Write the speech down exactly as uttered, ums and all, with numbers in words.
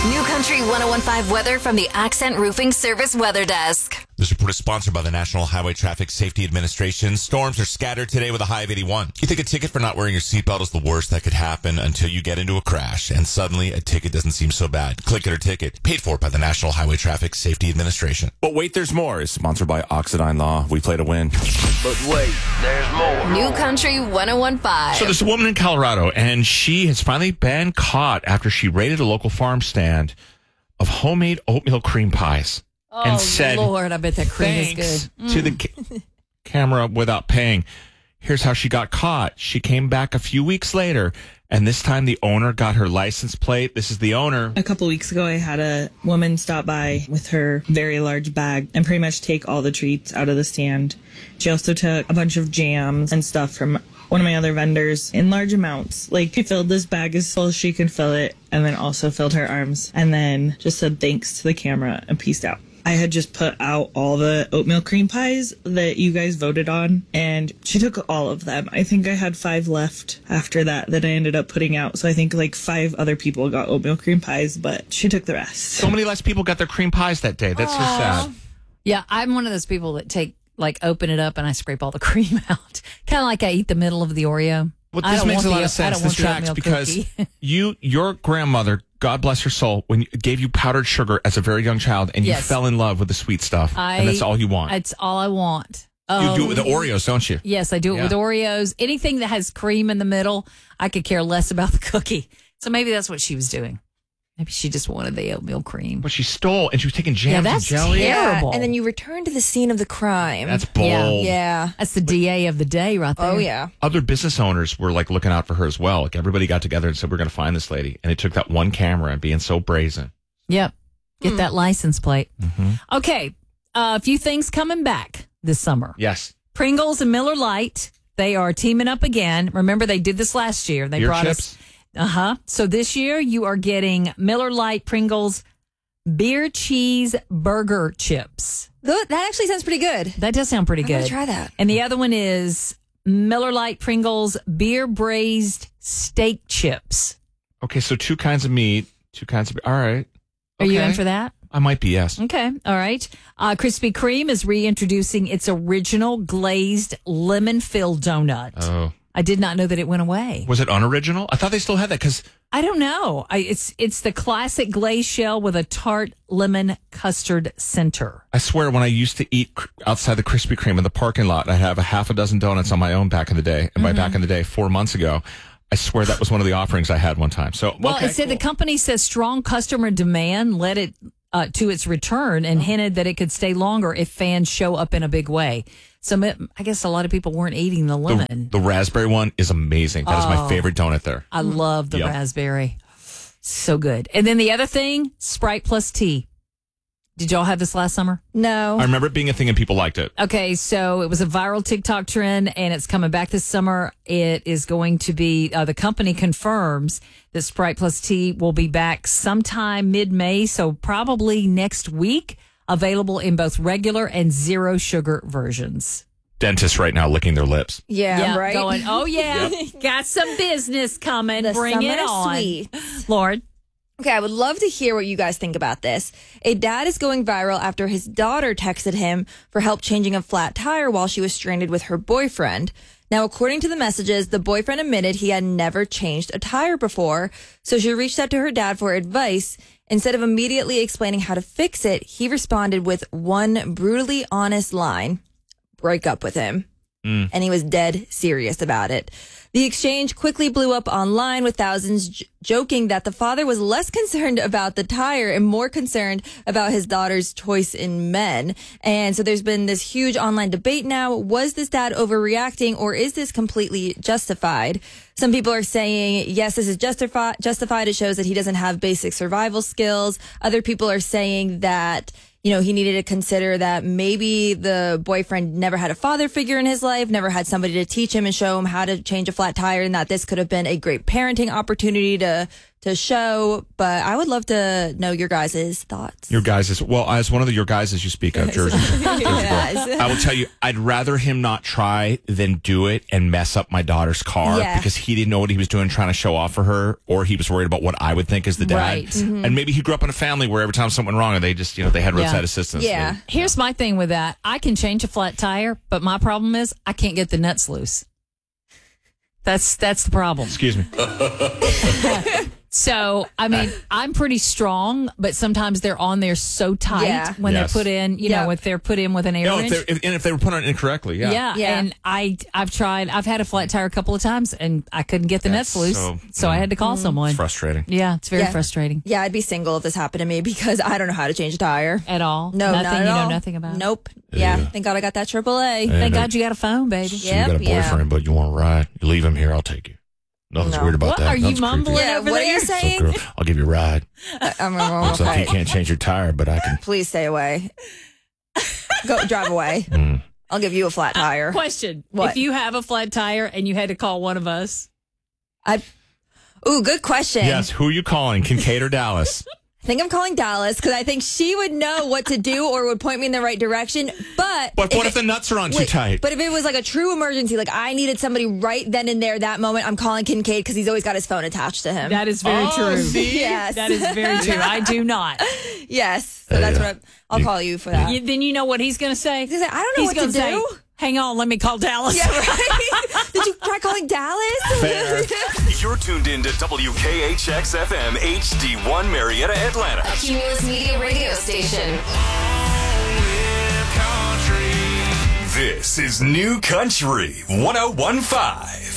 New Country one oh one point five weather from the Accent Roofing Service Weather Desk. This report is sponsored by the National Highway Traffic Safety Administration. Storms are scattered today with a high of eighty-one. You think a ticket for not wearing your seatbelt is the worst that could happen until you get into a crash, and suddenly a ticket doesn't seem so bad. Click It or Ticket, paid for by the National Highway Traffic Safety Administration. But wait, there's more. Is sponsored by Oxidine Law. We play to win. But wait, there's more. New Country one oh one point five. So there's a woman in Colorado, and she has finally been caught after she raided a local farm stand of homemade oatmeal cream pies. Oh, and said, Lord, I bet that cream is thanks good. to the ca- camera without paying. Here's how she got caught. She came back a few weeks later, and this time the owner got her license plate. This is the owner. A couple weeks ago, I had a woman stop by with her very large bag and pretty much take all the treats out of the stand. She also took a bunch of jams and stuff from one of my other vendors in large amounts. Like, she filled this bag as full as she could fill it, and then also filled her arms, and then just said thanks to the camera and peaced out. I had just put out all the oatmeal cream pies that you guys voted on, and she took all of them. I think I had five left after that that I ended up putting out. So I think like five other people got oatmeal cream pies, but she took the rest. So many less people got their cream pies that day. That's so sad. Yeah, I'm one of those people that take, like, open it up and I scrape all the cream out. Kind of like I eat the middle of the Oreo. Well, I this don't makes want a lot the- of I sense. don't This want the tracks oatmeal because cookie. you, your grandmother, God bless her soul, when you, gave you powdered sugar as a very young child, and Yes. you fell in love with the sweet stuff, I, and that's all you want. It's all I want. You do it with the Um, Oreos, don't you? Yes, I do it Yeah. with Oreos. Anything that has cream in the middle, I could care less about the cookie. So maybe that's what she was doing. Maybe she just wanted the oatmeal cream. But she stole, and she was taking jams Yeah, and that's jelly. terrible. Yeah, and then you return to the scene of the crime. That's bold. Yeah. That's the D A of the day right there. Oh, yeah. Other business owners were like looking out for her as well. Like everybody got together and said, we're going to find this lady. And it took that one camera and being so brazen. Yep. Get that license plate. Mm-hmm. Okay. Uh, a few things coming back this summer. Yes. Pringles and Miller Lite. They are teaming up again. Remember, they did this last year. They Beer brought chips. us. Uh huh. So this year, you are getting Miller Lite Pringles beer cheese burger chips. Th- That actually sounds pretty good. That does sound pretty I'm good. gonna try that. And the other one is Miller Lite Pringles beer braised steak chips. Okay, so two kinds of meat, two kinds of. All right. Are you Okay. in for that? I might be, yes. Okay. All right. Uh, Krispy Kreme is reintroducing its original glazed lemon filled donut. Oh. I did not know that it went away. Was it unoriginal? I thought they still had that because I don't know. I, it's it's the classic glazed shell with a tart lemon custard center. I swear when I used to eat cr- outside the Krispy Kreme in the parking lot, I'd have a half a dozen donuts on my own back in the day. And by back in the day, four months ago, I swear that was one of the offerings I had one time. So, Well, okay, it said cool. the company says strong customer demand led it uh, to its return and hinted that it could stay longer if fans show up in a big way. So I guess a lot of people weren't eating the the, lemon. the raspberry one is amazing. That is my Oh. favorite donut there. I love the Yep. raspberry. So good. And then the other thing, Sprite plus tea. Did y'all have this last summer? No. I remember it being a thing and people liked it. Okay, so it was a viral TikTok trend, and it's coming back this summer. It is going to be, uh, the company confirms that Sprite Plus Tea will be back sometime mid-May, so probably next week, available in both regular and zero sugar versions. Dentists right now licking their lips. Yeah, right? Going, oh, yeah, got some business coming. The Bring it summer on. sweets. Lord. Okay, I would love to hear what you guys think about this. A dad is going viral after his daughter texted him for help changing a flat tire while she was stranded with her boyfriend. Now, according to the messages, the boyfriend admitted he had never changed a tire before, so she reached out to her dad for advice. Instead of immediately explaining how to fix it, he responded with one brutally honest line: break up with him. Mm. And he was dead serious about it. The exchange quickly blew up online with thousands j- joking that the father was less concerned about the tire and more concerned about his daughter's choice in men. And so there's been this huge online debate now. Was this dad overreacting, or is this completely justified? Some people are saying, yes, this is justifi- justified. It shows that he doesn't have basic survival skills. Other people are saying that, you know, he needed to consider that maybe the boyfriend never had a father figure in his life, never had somebody to teach him and show him how to change a flat tire, and that this could have been a great parenting opportunity to to show, but I would love to know your guys' thoughts. Your guys is well, as one of the your guys as you speak of, Jersey. Jersey Yes. I will tell you, I'd rather him not try than do it and mess up my daughter's car Yeah. because he didn't know what he was doing, trying to show off for her, or he was worried about what I would think as the dad. Right. Mm-hmm. And maybe he grew up in a family where every time something went wrong, they just, you know, they had roadside Yeah. assistance. Yeah. They- Here's my thing with that. I can change a flat tire, but my problem is I can't get the nuts loose. That's that's the problem. Excuse me. So, I mean, I'm pretty strong, but sometimes they're on there so tight Yeah. when Yes. they're put in, you Yeah. know, if they're put in with an air No, if wrench. they're, if, and if they were put on incorrectly, yeah. Yeah. Yeah. And I, I've tried, I've had a flat tire a couple of times and I couldn't get the That's nuts loose. so- So, I had to call someone. It's frustrating. Yeah. It's very Yeah. frustrating. Yeah, I'd be single if this happened to me because I don't know how to change a tire. At all. No, nothing. not at you know all. nothing about. Nope. Yeah. Yeah. Thank God I got that triple A. Thank Yeah. God you got a phone, baby. So Yep, you got a yeah. boyfriend, but you want to ride. You leave him here, I'll take you. Nothing's No. weird about What that. are you Nothing's creepy. mumbling Yeah, over what there? are you So, saying? girl, I'll give you a ride. I'm Looks like okay. you can't change your tire, but I can. Please stay away. Go drive away. Mm. I'll give you a flat tire. Question. What? If you have a flat tire and you had to call one of us, I. Ooh, good question. Yes. Who are you calling? Kincaid or Dallas? I think I'm calling Dallas because I think she would know what to do or would point me in the right direction. But But what if it- the nuts are on too wait, tight? But if it was like a true emergency, like I needed somebody right then and there, that moment, I'm calling Kincaid because he's always got his phone attached to him. that is very Oh, true. see? Yes. That is very true. I do not. Yes. So that's Yeah. what I'm, I'll call you for that. You, then you know what he's going to say? He's like, I don't know He's what gonna to say, do. hang on, let me call Dallas. Yeah, right? Did you try calling Dallas? Fair. You're tuned in to W K H X F M H D one Marietta, Atlanta. A Cumulus Media radio station. This is New Country one oh one point five.